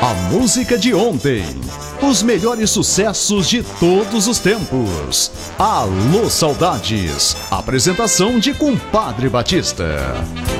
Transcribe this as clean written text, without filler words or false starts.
A música de ontem. Os melhores sucessos de todos os tempos. Alô Saudades. Apresentação de Compadre Batista.